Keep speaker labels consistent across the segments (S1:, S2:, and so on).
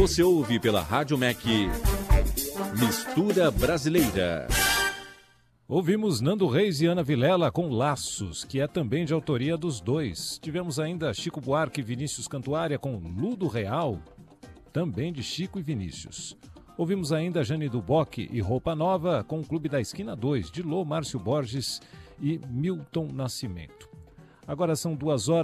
S1: Você ouve pela Rádio MEC Mistura Brasileira.
S2: Ouvimos Nando Reis e Ana Vilela com Laços, que é também de autoria dos dois. Tivemos ainda Chico Buarque e Vinícius Cantuária com Ludo Real, também de Chico e Vinícius. Ouvimos ainda Jane Duboc e Roupa Nova com o Clube da Esquina 2, de Lô, Márcio Borges e Milton Nascimento. Agora são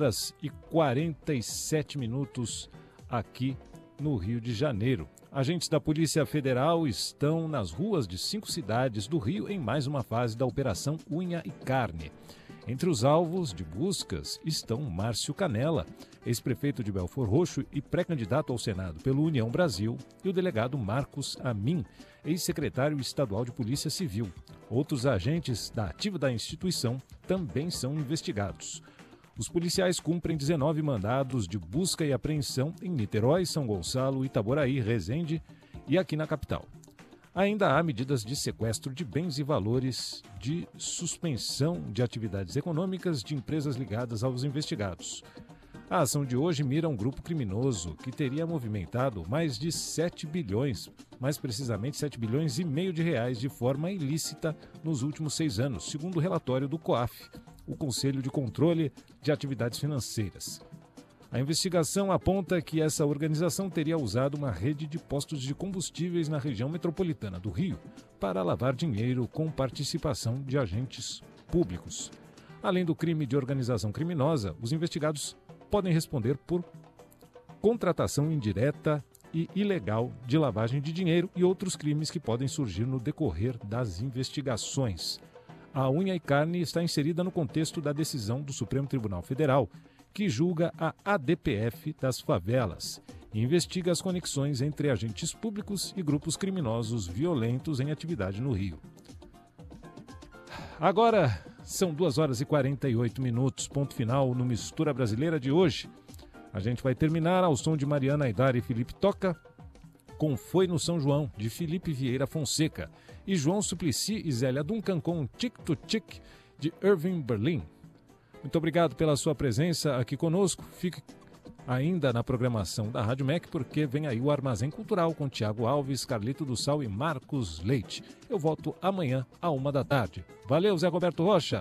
S2: 2h47 aqui no Rio de Janeiro. Agentes da Polícia Federal estão nas ruas de 5 cidades do Rio em mais uma fase da Operação Unha e Carne. Entre os alvos de buscas estão Márcio Canella, ex-prefeito de Belford Roxo e pré-candidato ao Senado pelo União Brasil, e o delegado Marcos Amin, ex-secretário estadual de Polícia Civil. Outros agentes da ativa da instituição também são investigados. Os policiais cumprem 19 mandados de busca e apreensão em Niterói, São Gonçalo, Itaboraí, Resende e aqui na capital. Ainda há medidas de sequestro de bens e valores, de suspensão de atividades econômicas de empresas ligadas aos investigados. A ação de hoje mira um grupo criminoso que teria movimentado mais de 7 bilhões, mais precisamente 7 bilhões e meio de reais de forma ilícita nos últimos 6 anos, segundo o relatório do COAF, o Conselho de Controle de Atividades Financeiras. A investigação aponta que essa organização teria usado uma rede de postos de combustíveis na região metropolitana do Rio para lavar dinheiro com participação de agentes públicos. Além do crime de organização criminosa, os investigados podem responder por contratação indireta e ilegal de lavagem de dinheiro e outros crimes que podem surgir no decorrer das investigações. A Unha e Carne está inserida no contexto da decisão do Supremo Tribunal Federal, que julga a ADPF das favelas e investiga as conexões entre agentes públicos e grupos criminosos violentos em atividade no Rio. Agora são 2h48, ponto final no Mistura Brasileira de hoje. A gente vai terminar ao som de Mariana Aidar e Felipe Toca, com Foi no São João, de Felipe Vieira Fonseca, e João Suplicy e Zélia Duncan com Tic to Tic, de Irving Berlin. Muito obrigado pela sua presença aqui conosco. Fique ainda na programação da Rádio MEC, porque vem aí o Armazém Cultural com Tiago Alves, Carlito do Sal e Marcos Leite. Eu volto amanhã à 1h da tarde. Valeu, Zé Roberto Rocha!